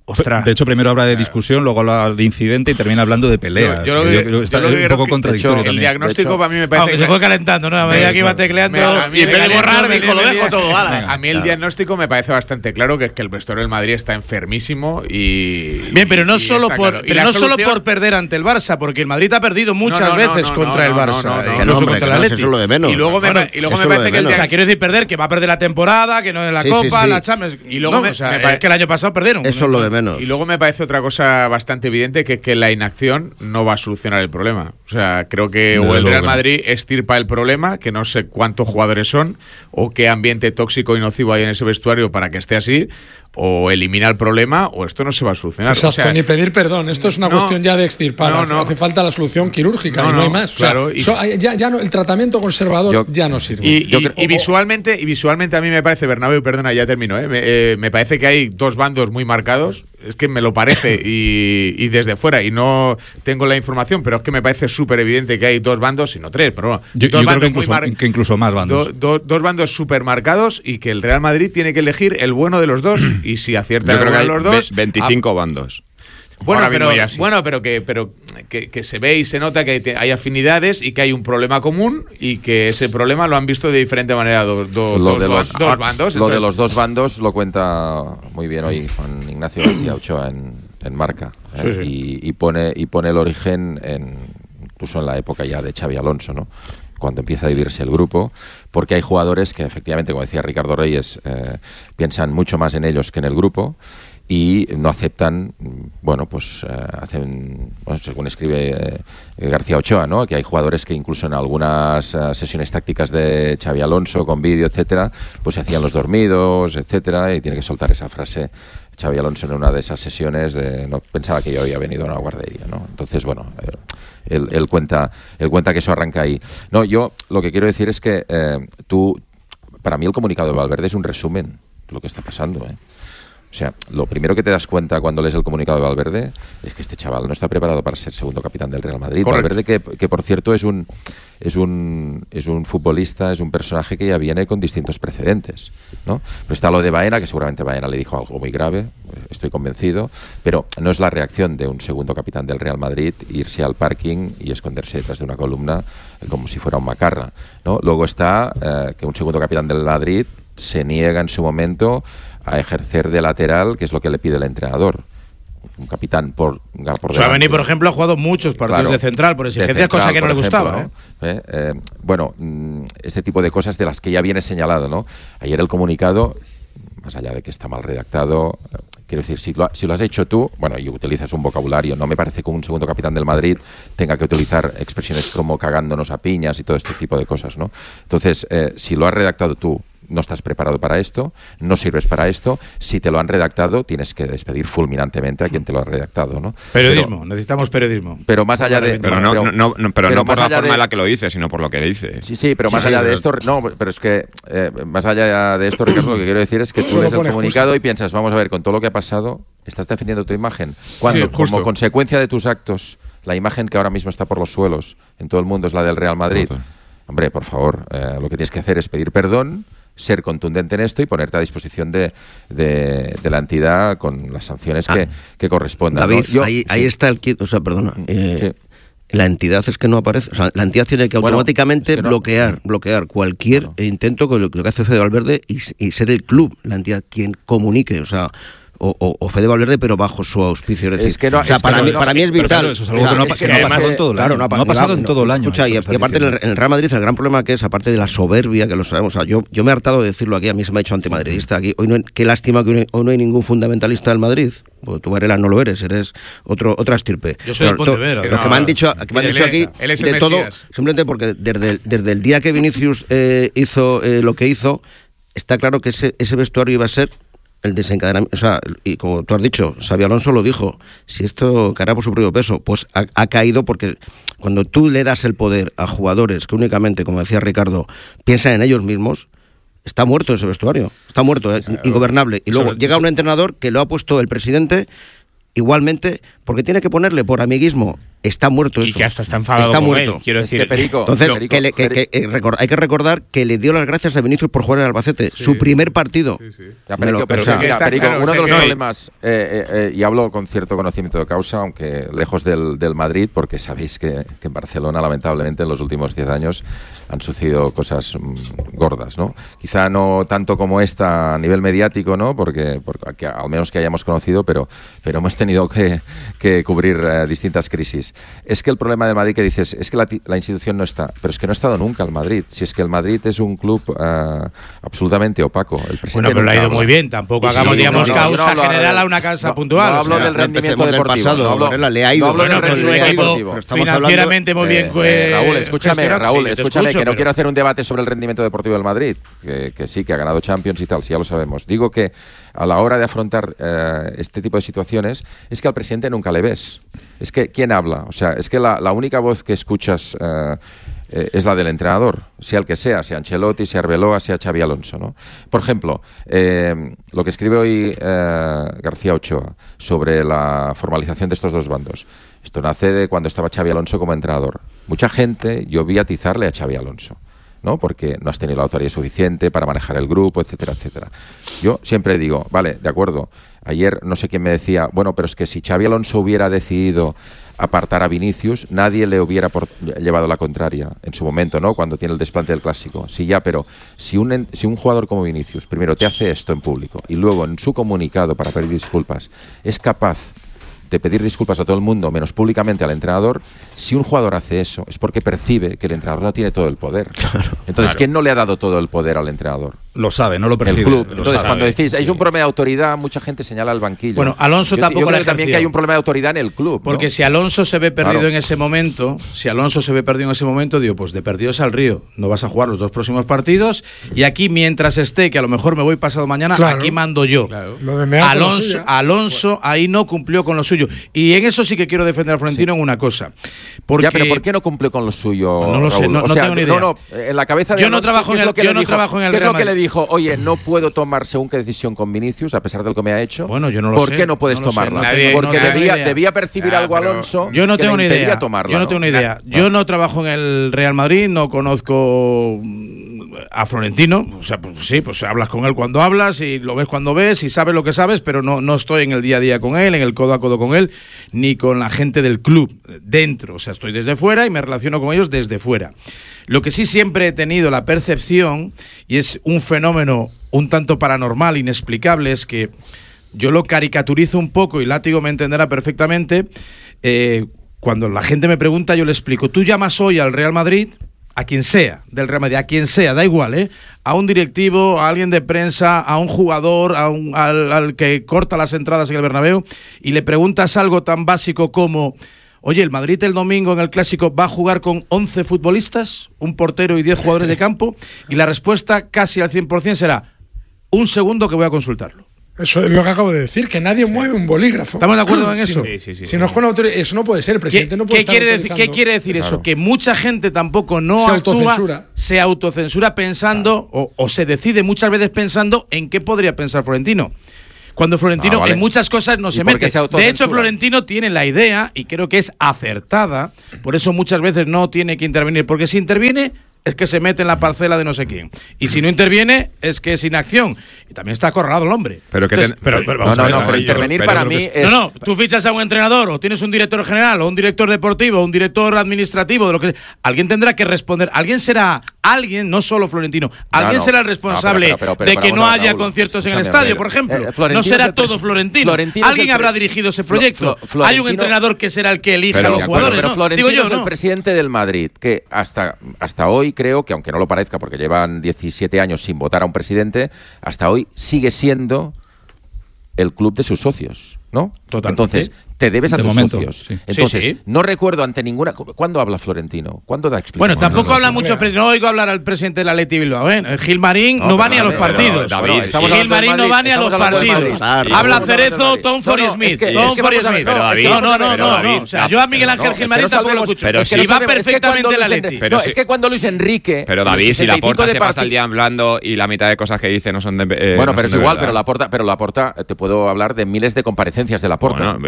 ostras. De hecho, primero habla de discusión, luego habla de incidente y termina hablando de peleas. Yo, yo lo que, yo creo que está yo lo que un creo poco que, contradictorio de hecho, el también. diagnóstico De hecho, para mí me parece Aunque se fue calentando, ¿no? A medida que iba tecleando. Me- a mí Y en vez de me- borrar, me- dijo, lo me- dejo me- todo, ala. A mí el Claro. diagnóstico me parece bastante claro, que es que el vestuario del Madrid está enfermísimo y... Bien, pero no y solo está por claro. Y pero la no solo solución- por perder ante el Barça, porque el Madrid ha perdido muchas No, no, no, veces no, contra no, el no, Barça, no, no, no. incluso Que no, hombre, contra que el no, si Atleti. eso es lo de menos. Y luego me, Bueno, pa- y luego eso me es lo parece de que el menos. O sea, quiero decir perder, que va a perder la temporada, que no en la Sí, sí, Copa, sí. la Champions. Y luego no, me- o sea, me es pare- que el año pasado perdieron. Eso es lo de menos. Y luego me parece otra cosa bastante evidente, que es que la inacción no va a solucionar el problema. O sea, creo que Desde o el luego Real que no. Madrid extirpa el problema, que no sé cuántos jugadores son, o qué ambiente tóxico y nocivo hay en ese vestuario para que esté así, o elimina el problema, o esto no se va a solucionar. Exacto, O sea, ni pedir perdón. Esto es una no, cuestión ya de extirpar. no, Hace- no. Hace falta la solución quirúrgica No, y no, no, hay más. O sea, claro, y- so- ya, ya no, el tratamiento conservador Yo- ya no sirve. Y, Yo y- creo- y visualmente, y visualmente a mí me parece, Bernabéu, perdona, ya termino, ¿eh? Me, eh, me parece que hay dos bandos muy marcados. Es que me lo parece y, y desde fuera, y no tengo la información, pero es que me parece súper evidente que hay dos bandos, sino tres, pero bueno, Yo, dos yo creo bandos que muy incluso, mar- que incluso más bandos. do- do- dos bandos súper marcados, y que el Real Madrid tiene que elegir el bueno de los dos, y si acierta Yo el creo que bueno hay de los dos... ve- veinticinco bandos. Bueno, Ahora pero, mismo ya sí. bueno, pero que, pero que, que se ve y se nota que hay, te- hay afinidades y que hay un problema común, y que ese problema lo han visto de diferente manera dos, dos, Lo dos, de ba- los, dos bandos. Lo de Entonces, los dos bandos lo cuenta muy bien hoy Juan Ignacio García Ochoa en, en Marca. ¿eh? Sí, sí. Y, y pone, y pone el origen en, incluso en la época ya de Xavi Alonso, ¿no? Cuando empieza a dividirse el grupo, porque hay jugadores que efectivamente, como decía Ricardo Reyes, eh, piensan mucho más en ellos que en el grupo, y no aceptan, bueno, pues eh, hacen, bueno, según escribe eh, García Ochoa, ¿no? Que hay jugadores que incluso en algunas eh, sesiones tácticas de Xavi Alonso con vídeo, etcétera, pues se hacían los dormidos, etcétera, y tiene que soltar esa frase Xavi Alonso en una de esas sesiones de no pensaba que yo había venido a una guardería, ¿no? Entonces, bueno, eh, él, él cuenta él cuenta que eso arranca ahí. No, yo lo que quiero decir es que eh, tú, para mí el comunicado de Valverde es un resumen de lo que está pasando, ¿eh? O sea, lo primero que te das cuenta cuando lees el comunicado de Valverde es que este chaval no está preparado para ser segundo capitán del Real Madrid. Correcto. Valverde, que, que por cierto es un, es un es un futbolista, es un personaje que ya viene con distintos precedentes, ¿no? Pero está lo de Baena, que seguramente Baena le dijo algo muy grave, estoy convencido, pero no es la reacción de un segundo capitán del Real Madrid irse al parking y esconderse detrás de una columna eh, como si fuera un macarra, ¿no? Luego está eh, que un segundo capitán del Madrid se niega en su momento a ejercer de lateral, que es lo que le pide el entrenador. Un capitán por, por Suamení, por ejemplo, ha jugado muchos partidos Claro, de central por de exigencias, cosa central, que no por le ejemplo, gustaba. ¿no? Eh, eh, bueno, mm, este tipo de cosas de las que ya viene señalado, ¿no? Ayer el comunicado, más allá de que está mal redactado, eh, quiero decir, si lo, ha- si lo has hecho tú, bueno, y utilizas un vocabulario, no me parece que un segundo capitán del Madrid tenga que utilizar expresiones como cagándonos a piñas y todo este tipo de cosas, ¿no? Entonces, eh, si lo has redactado tú, no estás preparado para esto, no sirves para esto. Si te lo han redactado, tienes que despedir fulminantemente a quien te lo ha redactado, ¿no? Periodismo, Pero, necesitamos periodismo. pero más allá de... Pero no, pero- no, no, no- pero pero no por más la allá forma de- en la que lo dice, sino por lo que le dice. Sí, sí, pero más Sí, allá sí, de pero- esto, no, pero es que eh, más allá de esto, Ricardo, lo que quiero decir es que tú Solo lees el pone comunicado justo. y piensas, vamos a ver, con todo lo que ha pasado, estás defendiendo tu imagen. Cuando, Sí, justo. como consecuencia de tus actos, la imagen que ahora mismo está por los suelos en todo el mundo es la del Real Madrid. Justo. Hombre, por favor, eh, lo que tienes que hacer es pedir perdón, ser contundente en esto y ponerte a disposición de, de, de la entidad con las sanciones que, que correspondan, ¿no? David, Yo- ahí, sí. ahí está el kit, o sea, perdona. eh, Sí. La entidad es que no aparece, o sea, la entidad tiene que Bueno, automáticamente es que no- bloquear, bloquear cualquier Claro. intento con lo, lo que hace Fede Valverde y, s- y ser el club, la entidad quien comunique, o sea, o, o, o Fede Valverde, pero bajo su auspicio. Es, decir, Es que no- o sea, es que para, no- mí, no- para mí es Pero vital. claro, eso es algo O sea, que no, es ha- que que no ha además, pasado en todo el claro, año. no ha No ha pasado en no, todo el año. Escucha, y, eso que y aparte estás en el, en el Real Madrid el gran problema que es, aparte de la soberbia, que lo sabemos, o sea, yo, yo me he hartado de decirlo aquí, a mí se me ha hecho antimadridista aquí. Hoy no, hay- qué lástima que hoy no, hay- hoy no hay ningún fundamentalista del Madrid. Porque tú, Varela, no lo eres, eres otro otra estirpe. Yo soy del Pero to- Pontevedra. Los No, que me han no. dicho, que me han Él dicho es- aquí, él es el de todo, Mesías. simplemente porque desde el, desde el día que Vinicius eh, hizo eh, lo que hizo, está claro que ese, ese vestuario iba a ser el desencadenamiento, o sea, y como tú has dicho, Xabi Alonso lo dijo, si esto caerá por su propio peso, pues ha, ha caído porque cuando tú le das el poder a jugadores que únicamente, como decía Ricardo, piensan en ellos mismos, está muerto ese vestuario, está muerto, es ingobernable. Y luego Eso- llega eso- un entrenador que lo ha puesto el presidente igualmente, porque tiene que ponerle por amiguismo está muerto Y eso. que hasta está enfadado Está con muerto. él, quiero Es que decir. Perico, Entonces, Perico, que le- que- Peri- que, eh, recor- hay que recordar que le dio las gracias a Vinicius por jugar en Albacete. Su primer partido. Ya, Me Perico, lo- pero o sea, mira, está Perico, claro, uno o sea de los que- problemas, eh, eh, eh, y hablo con cierto conocimiento de causa, aunque lejos del, del Madrid, porque sabéis que, que en Barcelona, lamentablemente, en los últimos diez años han sucedido cosas mm, gordas, ¿no? Quizá no tanto como esta a nivel mediático, ¿no? Porque, porque que, al menos que hayamos conocido, pero, pero hemos tenido que, que cubrir eh, distintas crisis. Es que el problema del Madrid que dices, es que la, la institución no está, pero es que no ha estado nunca el Madrid. Si es que el Madrid es un club uh, absolutamente opaco. El presidente Bueno, pero le ha ido habla. muy bien. Tampoco Sí, hagamos, sí, digamos, no, no, causa yo no hablo general ahora a una causa no, puntual. No hablo O sea, del no rendimiento empecemos del deportivo. pasado, no hablo, Varela, le ha ido. no hablo Bueno, del pero su rendimiento equipo deportivo. Pero estamos financieramente muy bien. Eh, eh, Raúl, escúchame, gestionado. Raúl, Sí, te escúchame, escucho, que no pero- quiero hacer un debate sobre el rendimiento deportivo del Madrid, que, que sí, que ha ganado Champions y tal, sí, ya lo sabemos. Digo que a la hora de afrontar eh, este tipo de situaciones es que al presidente nunca le ves. Es que, ¿quién habla? O sea, es que la, la única voz que escuchas eh, eh, es la del entrenador, sea el que sea, sea Ancelotti, sea Arbeloa, sea Xabi Alonso, ¿no? Por ejemplo, eh, lo que escribe hoy eh, García Ochoa sobre la formalización de estos dos bandos. Esto nace de cuando estaba Xabi Alonso como entrenador. Mucha gente, yo vi atizarle a Xabi Alonso, ¿no? Porque no has tenido la autoridad suficiente para manejar el grupo, etcétera, etcétera. Yo siempre digo, vale, de acuerdo. Ayer no sé quién me decía, bueno, pero es que si Xabi Alonso hubiera decidido apartar a Vinicius, nadie le hubiera por, llevado la contraria en su momento, ¿no? Cuando tiene el desplante del Clásico. Sí, ya, pero si un, si un jugador como Vinicius, primero te hace esto en público y luego en su comunicado para pedir disculpas, es capaz de pedir disculpas a todo el mundo, menos públicamente al entrenador, si un jugador hace eso es porque percibe que el entrenador no tiene todo el poder. Claro, Entonces, claro. ¿quién no le ha dado todo el poder al entrenador? Lo sabe, no lo percibe. El club. Lo Entonces, sabe. cuando decís, hay un problema de autoridad, mucha gente señala el banquillo. Bueno, Alonso yo, tampoco yo creo la también ejerció. que hay un problema de autoridad en el club. Porque ¿no? si Alonso se ve perdido Claro. en ese momento, si Alonso se ve perdido en ese momento, digo, pues de perdidos al río, no vas a jugar los dos próximos partidos y aquí mientras esté, que a lo mejor me voy pasado mañana, Claro. aquí mando yo. Claro. Lo de Meato, lo Alonso, suyo. Alonso ahí no cumplió con lo suyo. Y en eso sí que quiero defender a Florentino Sí. en una cosa. Porque Ya, pero ¿por qué no cumplió con lo suyo? No lo sé, Raúl? no- O no sea, tengo ni idea. No, no, en la cabeza de Yo no Alonso, trabajo ¿qué en es el- lo que yo le no dijo? trabajo en el ¿Qué es Real lo que le Madrid? dijo? Oye, no puedo tomar según qué decisión con Vinicius, a pesar de lo que me ha hecho. Bueno, yo no lo ¿Por sé, qué no puedes no lo sé, tomarla? no tengo- Porque no tengo debía, idea. debía percibir Ah, algo pero Alonso Yo no que tengo le ni impedía idea. tomarla. Yo no ¿no? tengo ni idea. Yo no trabajo en el Real Madrid, no conozco mm, a Florentino. O sea, pues sí, pues hablas con él cuando hablas y lo ves cuando ves y sabes lo que sabes, pero no, no estoy en el día a día con él, en el codo a codo con él, ni con la gente del club dentro. O sea, estoy desde fuera y me relaciono con ellos desde fuera. Lo que sí siempre he tenido la percepción, y es un fenómeno un tanto paranormal, inexplicable, es que yo lo caricaturizo un poco y Látigo me entenderá perfectamente. Eh, cuando la gente me pregunta, yo le explico, tú llamas hoy al Real Madrid, a quien sea, del Real Madrid, a quien sea, da igual, ¿eh? A un directivo, a alguien de prensa, a un jugador, a un, al, al que corta las entradas en el Bernabéu, y le preguntas algo tan básico como, oye, ¿el Madrid el domingo en el Clásico va a jugar con once futbolistas, un portero y diez jugadores de campo? Y la respuesta casi al cien por ciento será, un segundo que voy a consultarlo. Eso es lo que acabo de decir, que nadie mueve un bolígrafo. ¿Estamos de acuerdo en Si- eso? Sí, sí, sí. Si no es con autoridad, eso no puede ser. El presidente ¿Qué, no puede qué estar quiere decir, autorizando. ¿Qué quiere decir eso? Claro. Que mucha gente tampoco no Se actúa, autocensura. se autocensura pensando, o, o se decide muchas veces pensando en qué podría pensar Florentino. Cuando Florentino Ah, vale. en muchas cosas no ¿Y se por qué mete. se De autocensura? hecho, Florentino tiene la idea, y creo que es acertada, por eso muchas veces no tiene que intervenir, porque si interviene es que se mete en la parcela de no sé quién. Y si no interviene es que es inacción. Y también está acorralado el hombre. Pero que Entonces, ten- pero, pero vamos No, a ver, no, no, pero yo- intervenir pero para lo que mí es- es... no, no, tú fichas a un entrenador o tienes un director general o un director deportivo o un director administrativo, de lo que alguien tendrá que responder. Alguien será, alguien, no solo Florentino, alguien no. será el responsable No, pero- pero- pero- de que pero no vamos a ver, haya Raúl, conciertos en el escúchame, estadio, pero- por ejemplo. eh, No Florentino será es el todo pres- Florentino. Florentino es Alguien el habrá pre- dirigido ese Flo- proyecto. Flo- Hay un Florentino- entrenador que será el que elija Pero- a los de acuerdo, jugadores, Pero ¿no? Florentino Digo yo, es el ¿no? presidente del Madrid, que hasta, hasta hoy creo que, aunque no lo parezca, porque llevan diecisiete años sin votar a un presidente, hasta hoy sigue siendo el club de sus socios, ¿no? Totalmente. Entonces, te debes a De tus momento, socios. sí. Entonces, Sí, sí. no recuerdo ante ninguna... ¿Cuándo habla Florentino? ¿Cuándo da Bueno, explicaciones? tampoco habla no, mucho, no. pero no oigo hablar al presidente de la Athletic Bilbao, ¿eh? Gil Marín no, No, va pero ni a los David, pero partidos. David, estamos Gil hablando del Marín no Madrid, va ni a los estamos hablando del partidos. Madrid. Claro. Habla Estamos hablando del Cerezo, Madrid. Tom No, Forry no, Smith. es que- Tom es que Forry vamos a ver, Smith. pero David, No, no, no, pero no, David, no. O sea, yo a Miguel pero Ángel no, Gil Es que Marín no tampoco lo sabemos, escucho. pero Y es que no va sabemos, es que perfectamente cuando el Luis Atleti. Enrique- Pero no, si- es que cuando Luis Enrique... Pero en el David, si sesenta y cinco Laporta de se pasa parti- el día hablando y la mitad de cosas que dice no son de eh, Bueno, no pero es son de igual, verdad. pero Laporta, pero Laporta, te puedo hablar de miles de comparecencias de Laporta Bueno, y- sobre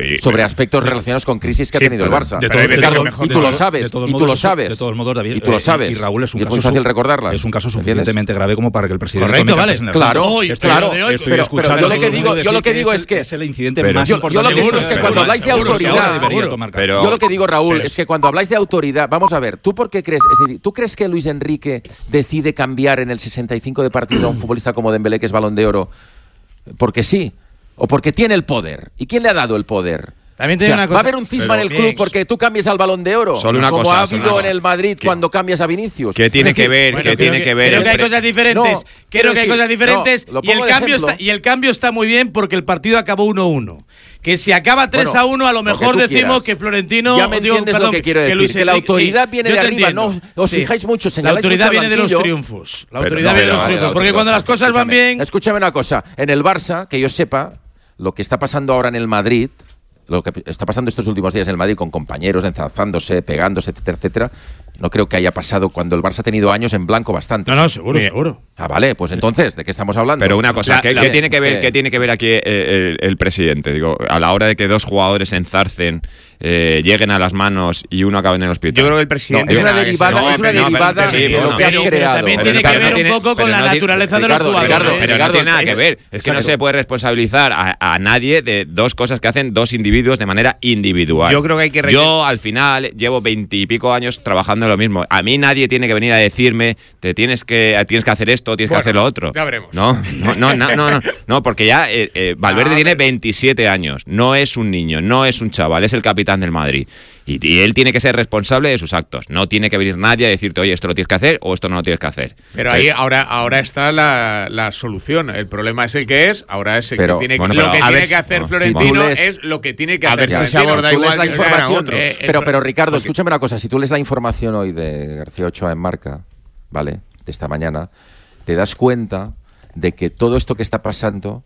sobre aspectos relacionados con crisis que Sí, ha tenido el pero Barça. de todo- Pero, de Ricardo, todo- y de tú lo todo- sabes, de todos y tú modos, lo eso- sabes. De todos modos, David, y tú lo eh, sabes. Y Raúl es un Y es caso muy fácil su- recordarlas. Es un caso ¿Entiendes? suficientemente grave como para que el presidente Correcto, tome vale. cartas en el Claro, asunto. hoy, Estoy- claro. estoy Pero- escuchando pero yo lo a que todo el digo- mundo yo lo decir que digo es que- es el incidente Pero más yo- yo importante. lo que digo es que cuando habláis de autoridad, debería tomar cartas. Pero- Yo lo que digo, Raúl, es que cuando habláis de autoridad, vamos a ver, ¿tú por qué crees? Es decir, ¿tú crees que Luis Enrique decide cambiar en el sesenta y cinco de partido a un futbolista como Dembélé, que es Balón de Oro, porque sí? ¿O porque tiene el poder? ¿Y quién le ha dado el poder? También O te sea, digo una cosa- ¿va a haber un cisma Pero- en el club porque tú cambies al Balón de Oro? Solo una como cosa, ha solo habido una en cosa. el Madrid cuando cambias a Vinicius. ¿Qué tiene Es decir, que ver? Bueno, ¿Qué creo tiene que, que ver? creo que hay entre- cosas diferentes. No, creo quiero que hay decir, cosas diferentes. no, lo y, el pongo de cambio ejemplo. está, y el cambio está muy bien porque el partido acabó uno uno. Que si acaba tres Bueno, a uno, a lo lo que mejor tú decimos quieras. que Florentino. Ya me digo, entiendes perdón, lo que quiero decir, Luis que la Enrique- autoridad sí, viene yo de te arriba, entiendo. no os Sí. fijáis mucho, La señaláis autoridad mucho al viene de los banquillo. triunfos. La Pero autoridad no, viene de pero los vale, triunfos. vale, Porque vale, cuando vale, las cosas van Escúchame, bien. Escúchame una cosa. En el Barça, que yo sepa, lo que está pasando ahora en el Madrid, lo que está pasando estos últimos días en el Madrid con compañeros enzarzándose, pegándose, etcétera, etcétera, no creo que haya pasado cuando el Barça ha tenido años en blanco bastante. No, no, seguro, Mira. seguro. Ah, vale, pues entonces, ¿de qué estamos hablando? Pero una cosa, La- ¿qué, la- qué tiene que es ver, qué tiene que ver aquí eh, el, el presidente? Digo, a la hora de que dos jugadores enzarcen, eh, lleguen a las manos y uno acabe en el hospital. Yo creo que el presidente. No, es una nada que derivada- se- es una pero- derivada pero- de pero- lo que has pero- creado. También Pero tiene que Ricardo, ver no un tiene- poco pero con la no tiene- naturaleza de los Ricardo, jugadores. Ricardo, Pero Ricardo, no tiene nada es- que ver. Es que no Exacto. se puede responsabilizar a, a nadie de dos cosas que hacen dos individuos de manera individual. Yo creo que hay que re- Yo, al final, llevo veintipico años trabajando en lo mismo. A mí nadie tiene que venir a decirme, te tienes que, tienes que hacer esto, tienes Bueno, que hacer lo otro. ya veremos. No, no, no, no, no, no, no, porque ya eh, eh, Valverde Ah, tiene veintisiete años. No es un niño, no es un chaval, es el capitán del Madrid. Y, y él tiene que ser responsable de sus actos. No tiene que venir nadie a decirte, oye, esto lo tienes que hacer o esto no lo tienes que hacer. Pero ahí ahora, ahora está la, la solución. El problema es el que es, ahora es el Pero, que tiene, bueno, lo pero que, a tiene ver, que hacer no, sí, Florentino tú lees- es lo que tiene que a hacer ver si se Florentino. aborda Tú igual lees la que ganan a información. otro. Eh, pero, el- pero Ricardo, porque- escúchame una cosa. Si tú lees la información hoy de García Ochoa en Marca, ¿vale? De esta mañana, te das cuenta de que todo esto que está pasando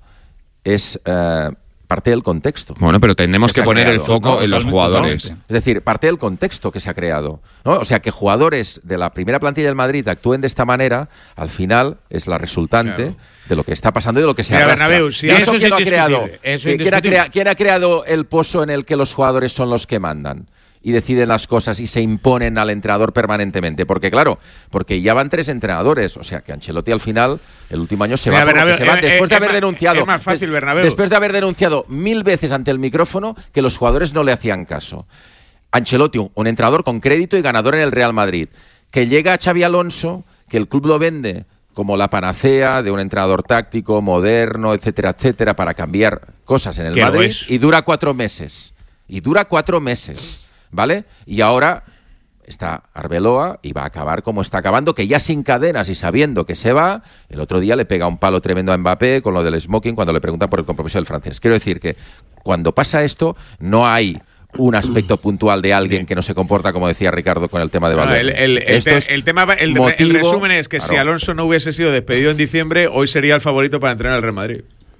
es eh, parte del contexto. Bueno, pero tenemos se que ha poner el creado. foco No, en los totalmente, jugadores. totalmente. Es decir, parte del contexto que se ha creado, ¿no? O sea, que jugadores de la primera plantilla del Madrid actúen de esta manera, al final es la resultante Claro. de lo que está pasando y de lo que se Mira, arrastra. Bernabéu, si ¿Y eso eso es quién lo ha creado? indiscutible, eso es ¿Quién ha, indiscutible. crea- quién ha creado el pozo en el que los jugadores son los que mandan y deciden las cosas y se imponen al entrenador permanentemente? Porque claro, porque ya van tres entrenadores, o sea que Ancelotti al final el último año se Mira, va, por lo que Bernabéu, se va eh, después eh, de es haber más- denunciado es más fácil, des- Bernabéu. después de haber denunciado mil veces ante el micrófono que los jugadores no le hacían caso. Ancelotti, un, un entrenador con crédito y ganador en el Real Madrid, que llega a Xavi Alonso, que el club lo vende como la panacea de un entrenador táctico, moderno, etcétera, etcétera, para cambiar cosas en el Que lo Madrid, es. y dura cuatro meses. Y dura cuatro meses, ¿vale? Y ahora está Arbeloa y va a acabar como está acabando, que ya sin cadenas y sabiendo que se va, el otro día le pega un palo tremendo a Mbappé con lo del smoking cuando le preguntan por el compromiso del francés. Quiero decir que cuando pasa esto no hay un aspecto puntual de alguien que no se comporta, como decía Ricardo, con el tema de No, Valverde. el, el- el Esto te- es el tema, el, el motivo- resumen es que si Claro. Alonso no hubiese sido despedido en diciembre, hoy sería el favorito para entrenar al Real Madrid.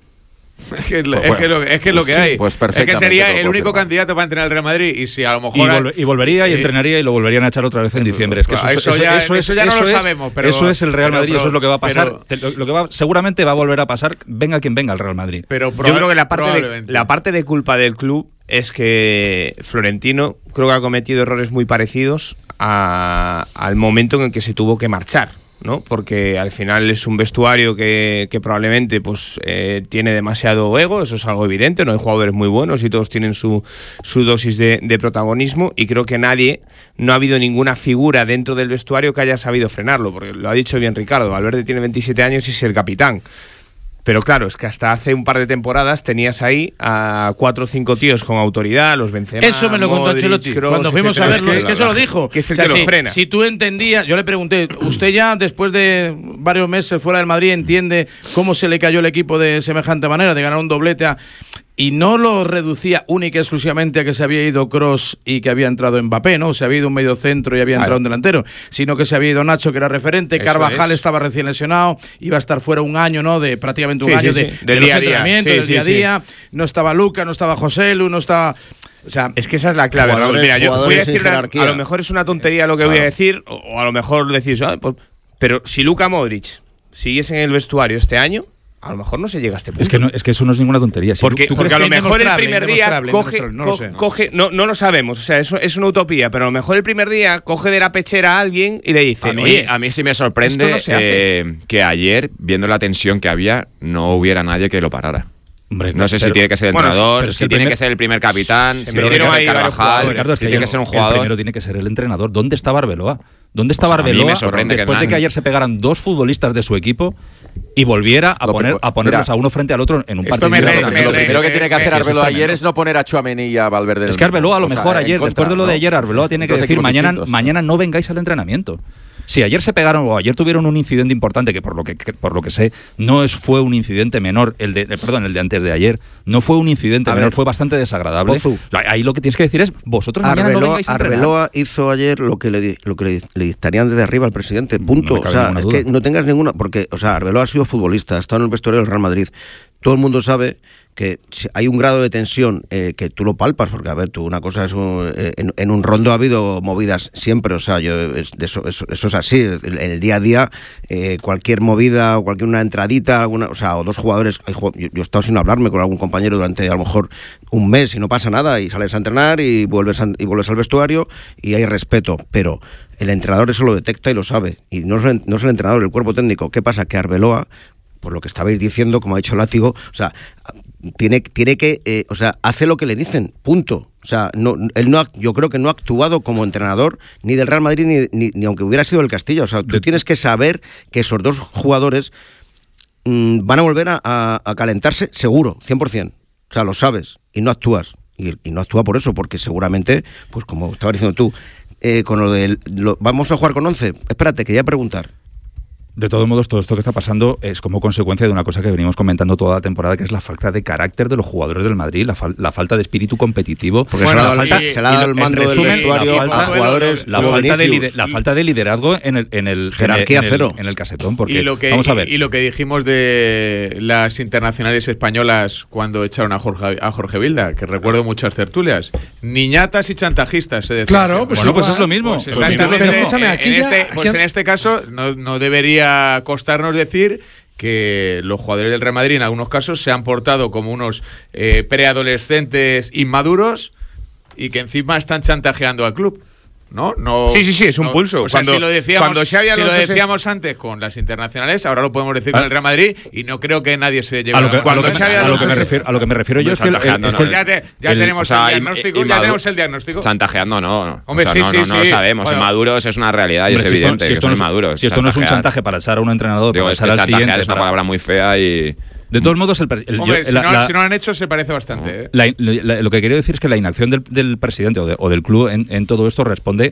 Es que es, lo- Pues es que lo, es que es lo que sí, hay. pues es que perfectamente sería lo el único confirmo. candidato para entrenar al Real Madrid. Y si a lo Y, mejor. volve- y volvería y eh, entrenaría y lo volverían a echar otra vez en diciembre. Es que Claro, eso, eso ya- es, eso ya no lo es- sabemos, pero- eso es el Real pero- Madrid, pero- eso es lo que va a pasar. pero- Te- lo, lo que va, seguramente va a volver a pasar, venga quien venga al Real Madrid. Pero Yo creo que la parte, de, probablemente. la parte de culpa del club es que Florentino creo que ha cometido errores muy parecidos a- al momento en el que se tuvo que marchar, ¿no? Porque al final es un vestuario que, que probablemente pues eh, tiene demasiado ego, eso es algo evidente, no hay jugadores muy buenos y todos tienen su, su dosis de, de protagonismo, y creo que nadie, no ha habido ninguna figura dentro del vestuario que haya sabido frenarlo, porque lo ha dicho bien Ricardo, Valverde tiene veintisiete años y es el capitán. Pero claro, es que hasta hace un par de temporadas tenías ahí a cuatro o cinco tíos con autoridad, los Benzema, Eso me lo contó Modric, Ancelotti Kroos, cuando fuimos a etcétera. verlo. Es que eso lo dijo. Que es el O sea, que lo si, frena. si tú entendías, yo le pregunté, ¿usted ya después de varios meses fuera del Madrid entiende cómo se le cayó el equipo de semejante manera, de ganar un doblete a... Y no lo reducía única y exclusivamente a que se había ido Kroos y que había entrado Mbappé, ¿no? Se había ido un medio centro y había Claro. entrado un delantero, sino que se había ido Nacho, que era referente, Eso Carvajal es. estaba recién lesionado, iba a estar fuera un año, ¿no? De prácticamente un Sí, año sí, de, sí. de Del los día a día. entrenamientos, Sí, del sí, día a sí. día. No estaba Luca, no estaba José Lu, no estaba... O sea, Es que esa es la clave, Raúl. Jugadores- Mira, yo voy a jugadores sin decir, una- jerarquía. a lo mejor es una tontería lo que voy a Claro. decir, o, o a lo mejor decís, "Ah, pues", pero si Luka Modric siguiese en el vestuario este año, a lo mejor no se llega a este punto. Es que, no, es que eso no es ninguna tontería. Si porque tú, tú porque a lo mejor el primer día coge, no, co lo sé. coge no, no lo sabemos, o sea, eso es una utopía, pero a lo mejor el primer día coge de la pechera a alguien y le dice, a mí, oye, a mí sí me sorprende no se eh, que ayer, viendo la tensión que había, no hubiera nadie que lo parara. Hombre, no sé pero, si tiene que ser el bueno, entrenador, es si que tiene primer, que ser el primer capitán, si pero tiene que ser Carvajal, Ricardo, es que si tiene que ser un jugador. El primero tiene que ser el entrenador. ¿Dónde está Arbeloa? ¿Dónde está Pues a mí Arbeloa me sorprende después que de que ayer se pegaran dos futbolistas de su equipo y volviera a, poner, a ponerlos mira, a uno frente al otro en un partido? Me, me, me, me, lo primero que tiene que hacer Arbeloa ayer tremendo. es no poner a Tchouaméni y a Valverde. Es que Arbeloa a lo o sea, mejor ayer, contra, después de lo de ¿no? ayer, Arbeloa tiene que Dos decir mañana, distintos. mañana no vengáis al entrenamiento. Si ayer se pegaron o ayer tuvieron un incidente importante, que por lo que, que por lo que sé no es fue un incidente menor, el de eh, perdón, el de antes de ayer, no fue un incidente A menor, ver, fue bastante desagradable. Ozu. Ahí lo que tienes que decir es vosotros mañana Arbeloa, no vengáis a entrenar. Arbeloa hizo ayer lo que le di- lo que le, le dictarían desde arriba al presidente, punto. No me o cabe sea, ninguna es duda. que no tengas ninguna, porque, o sea, Arbeloa ha sido futbolista, ha estado en el vestuario del Real Madrid. Todo el mundo sabe que si hay un grado de tensión eh, que tú lo palpas, porque a ver, tú una cosa es un, eh, en, en un rondo ha habido movidas siempre, o sea, yo es, de eso, eso, eso es así, en el día a día eh, cualquier movida o cualquier una entradita, alguna, o sea, o dos jugadores, hay, yo, yo he estado sin hablarme con algún compañero durante a lo mejor un mes y no pasa nada y sales a entrenar y vuelves a, y vuelves al vestuario y hay respeto, pero el entrenador eso lo detecta y lo sabe, y no es el, no es el entrenador, el cuerpo técnico. ¿Qué pasa? Que Arbeloa, por lo que estabais diciendo, como ha dicho Látigo, o sea, tiene, tiene que, eh, o sea, hace lo que le dicen, punto. O sea, no, él no, ha- yo creo que no ha actuado como entrenador ni del Real Madrid ni, ni, ni aunque hubiera sido del Castilla. O sea, tú tienes que saber que esos dos jugadores mmm, van a volver a, a, a calentarse seguro, cien por ciento. O sea, lo sabes y no actúas. Y, y no actúa por eso, porque seguramente, pues como estabas diciendo tú, eh, con lo del, lo, vamos a jugar con once. Espérate, quería preguntar. De todos modos, todo esto que está pasando es como consecuencia de una cosa que venimos comentando toda la temporada, que es la falta de carácter de los jugadores del Madrid, la, fal la falta de espíritu competitivo. Porque bueno, se, la falta, y, se le ha dado el mando del vestuario a jugadores. La, falta de, lider, la falta de liderazgo en el, en el, jerarquía en el, cero. En el casetón. Porque, y, lo que, vamos a ver. Y, y lo que dijimos de las internacionales españolas cuando echaron a Jorge, a Jorge Vilda, que recuerdo muchas tertulias. Niñatas y chantajistas, se decía. Claro, pues, bueno, pues es lo mismo. Pues exactamente. Pero escúchame, aquí en, ya, este, pues en este caso no, no debería costarnos decir que los jugadores del Real Madrid en algunos casos se han portado como unos eh, preadolescentes inmaduros y que encima están chantajeando al club. ¿No? No, sí, sí, sí, es un no, pulso. O sea, cuando, si lo decíamos, cuando Xavi si lo Alonso decíamos se... antes con las internacionales, ahora lo podemos decir con el Real Madrid y no creo que nadie se lleve a lo que, a, a lo que, a lo que me refiero, a lo que me refiero yo es que, el, no, es que el, ya, te, ya el, tenemos o sea, el diagnóstico, ya tenemos el diagnóstico. Chantajeando no, no. Hombre, o sea, sí, no, sí, no, no sí. lo sabemos. Bueno, inmaduros es una realidad y hombre, es si evidente esto, si que esto son no es, inmaduros. Si esto no es un chantaje para echar a un entrenador, Digo, para es echar que al chantajear siguiente, es una para... palabra muy fea y... De todos modos, el, el, Hombre, yo, si, la, no, la, si no lo han hecho, se parece bastante. ¿eh? La, la, lo que quiero decir es que la inacción del, del presidente o, de, o del club en, en todo esto responde.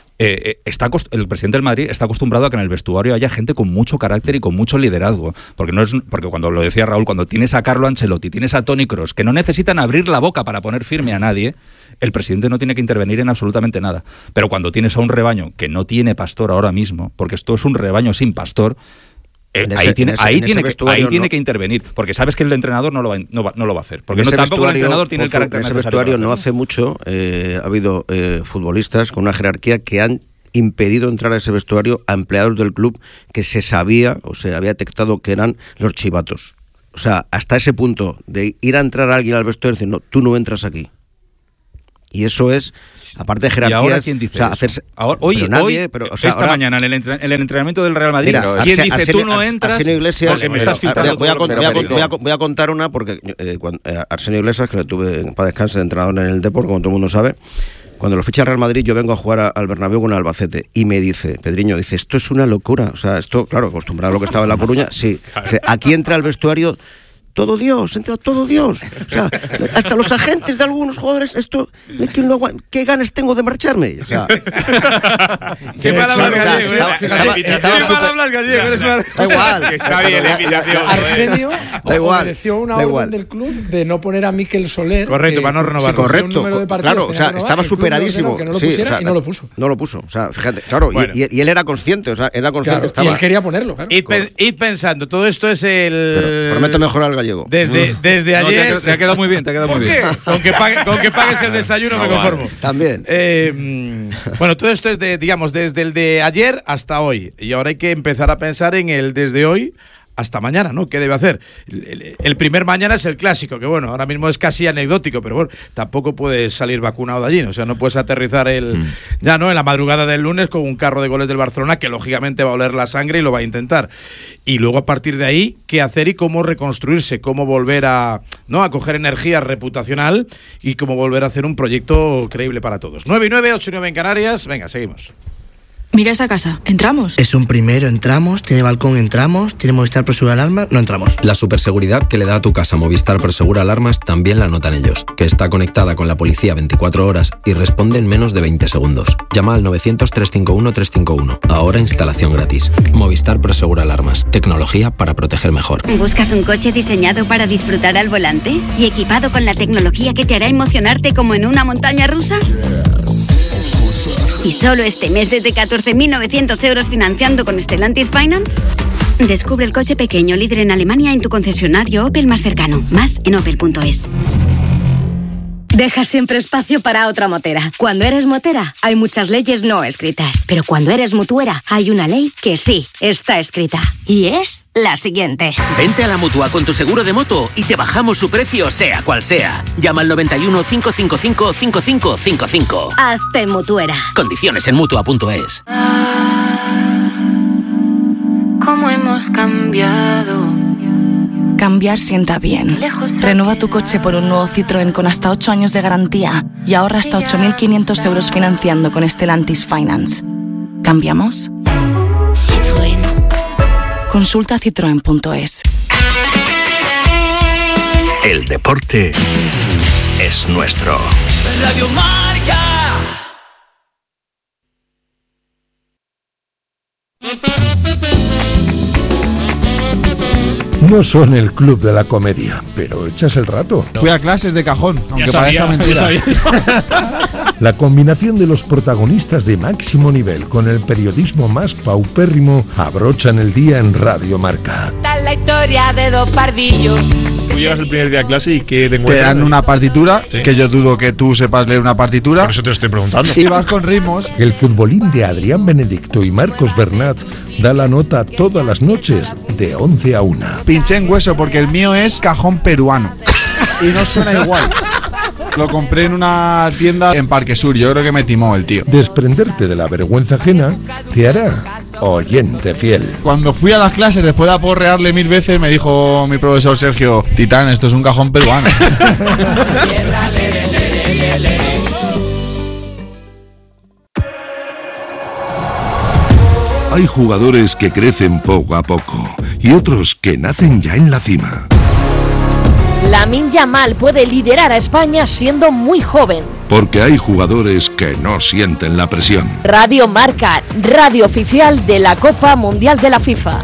Eh, está el presidente del Madrid está acostumbrado a que en el vestuario haya gente con mucho carácter y con mucho liderazgo, porque no es porque cuando lo decía Raúl, cuando tienes a Carlo Ancelotti, tienes a Toni Kroos, que no necesitan abrir la boca para poner firme a nadie, el presidente no tiene que intervenir en absolutamente nada. Pero cuando tienes a un rebaño que no tiene pastor ahora mismo, porque esto es un rebaño sin pastor, Eh, ese, ahí tiene, ese, ahí tiene, que, ahí no. tiene que intervenir, porque sabes que el entrenador no lo va, no va, no lo va a hacer, porque en no, tampoco el entrenador tiene el carácter en ese necesario. vestuario no hace mucho eh, ha habido eh, futbolistas con una jerarquía que han impedido entrar a ese vestuario a empleados del club que se sabía o se había detectado que eran los chivatos. O sea, hasta ese punto de ir a entrar a alguien al vestuario y decir, no, tú no entras aquí. Y eso es, aparte de jerarquías... ¿Y ahora quién dice o sea, eso? hacerse, ahora, hoy, pero nadie, hoy pero, o sea, esta ahora, mañana en el, entre, en el entrenamiento del Real Madrid, mira, ¿quién Arsen, dice Arsenio, tú no entras Arsenio Iglesias, porque me estás filtrando? Voy a, todo, voy, a, voy, a, voy, a, voy a contar una, porque eh, cuando, eh, Arsenio Iglesias, que le tuve para descanso de entrenador en el Depor, como todo el mundo sabe, cuando lo ficha al Real Madrid, yo vengo a jugar a, al Bernabéu con el Albacete y me dice, Pedriño, dice, esto es una locura. O sea, esto, claro, acostumbrado a lo que estaba en La Coruña, sí. Dice, aquí entra al vestuario todo Dios, entra todo Dios. O sea, hasta los agentes de algunos jugadores, esto, ¿qué, no, qué ganas tengo de marcharme? O sea, qué mal hablas gallego, qué mal hablas gallego, da igual. Está bien la invitación. Arsenio da igual, obedeció una da orden igual. del club de no poner a Mikel Soler. Correcto, para no renovar. Sí, correcto, claro, o sea, estaba superadísimo. Que no lo sí, pusiera o sea, y no lo puso. No lo puso, o sea, fíjate, claro, bueno. y, y, y él era consciente, o sea, era consciente. Claro, estaba, y él quería ponerlo, claro. Id, pen, id pensando, todo esto es el... Pero, prometo mejorar el gallego. Desde, desde ayer... No, te, te ha quedado muy bien, te ha quedado muy bien. Con que, pague, con que pagues el desayuno no, me conformo. Vale. También. Eh, bueno, todo esto es de, digamos, desde el de ayer hasta hoy. Y ahora hay que empezar a pensar en el desde hoy hasta mañana, ¿no? ¿Qué debe hacer? El, el, el primer mañana es el clásico, que bueno, ahora mismo es casi anecdótico, pero bueno, tampoco puedes salir vacunado de allí, ¿no? O sea, no puedes aterrizar el mm. ya, ¿no? En la madrugada del lunes con un carro de goles del Barcelona que lógicamente va a oler la sangre y lo va a intentar. Y luego a partir de ahí, ¿qué hacer y cómo reconstruirse? ¿Cómo volver a, ¿no? a coger energía reputacional y cómo volver a hacer un proyecto creíble para todos? nueve y nueve, ocho y nueve en Canarias. Venga, seguimos. Mira esa casa, ¿entramos? Es un primero, entramos, tiene balcón, entramos, tiene Movistar Prosegur Alarmas, no entramos. La superseguridad que le da a tu casa Movistar Prosegur Alarmas también la notan ellos, que está conectada con la policía veinticuatro horas y responde en menos de veinte segundos. Llama al novecientos, trescientos cincuenta y uno, trescientos cincuenta y uno. Ahora instalación gratis. Movistar Prosegur Alarmas, tecnología para proteger mejor. ¿Buscas un coche diseñado para disfrutar al volante y equipado con la tecnología que te hará emocionarte como en una montaña rusa? ¿Y solo este mes desde catorce mil novecientos euros financiando con Stellantis Finance? Descubre el coche pequeño líder en Alemania en tu concesionario Opel más cercano. Más en opel punto es. Deja siempre espacio para otra motera. Cuando eres motera, hay muchas leyes no escritas. Pero cuando eres mutuera, hay una ley que sí está escrita. Y es la siguiente. Vente a la Mutua con tu seguro de moto y te bajamos su precio sea cual sea. Llama al noventa y uno, cinco cinco cinco, cinco cinco cinco cinco. Hazte mutuera. Condiciones en mutua punto es. ¿Cómo hemos cambiado? Cambiar sienta bien. Renueva tu coche por un nuevo Citroën con hasta ocho años de garantía y ahorra hasta ocho mil quinientos euros financiando con Stellantis Finance. ¿Cambiamos? Citroën. Consulta citroen punto es. El deporte es nuestro. Radio Marca. No son el club de la comedia, pero echas el rato. Fui a clases de cajón, aunque sabía, parezca mentira. La combinación de los protagonistas de máximo nivel con el periodismo más paupérrimo abrochan el día en Radio Marca. Está la historia de dos pardillos. Tú llegas el primer día a clase y que te, te dan una partitura, sí. que yo dudo que tú sepas leer una partitura. Por eso te lo estoy preguntando. Y vas con ritmos. El futbolín de Adrián Benedicto y Marcos Bernat da la nota todas las noches de once a una. Pinché en hueso porque el mío es cajón peruano y no suena igual. Lo compré en una tienda en Parque Sur, yo creo que me timó el tío. Desprenderte de la vergüenza ajena te hará oyente fiel. Cuando fui a las clases, después de aporrearle mil veces, me dijo mi profesor Sergio: Titán, esto es un cajón peruano. Hay jugadores que crecen poco a poco y otros que nacen ya en la cima. Lamine Yamal puede liderar a España siendo muy joven. Porque hay jugadores que no sienten la presión. Radio Marca, radio oficial de la Copa Mundial de la FIFA.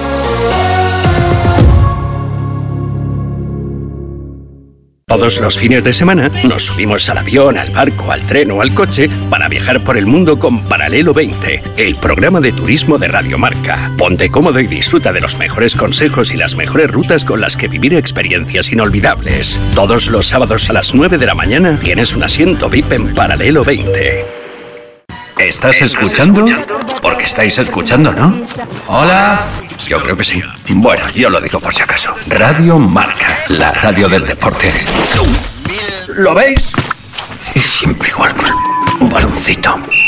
Todos los fines de semana nos subimos al avión, al barco, al tren o al coche para viajar por el mundo con Paralelo veinte, el programa de turismo de Radio Marca. Ponte cómodo y disfruta de los mejores consejos y las mejores rutas con las que vivir experiencias inolvidables. Todos los sábados a las nueve de la mañana tienes un asiento V I P en Paralelo veinte. ¿Estás escuchando? Porque estáis escuchando, ¿no? Hola. Yo creo que sí. Bueno, yo lo digo por si acaso. Radio Marca, la radio del deporte. ¿Lo veis? Y siempre igual con el baloncito.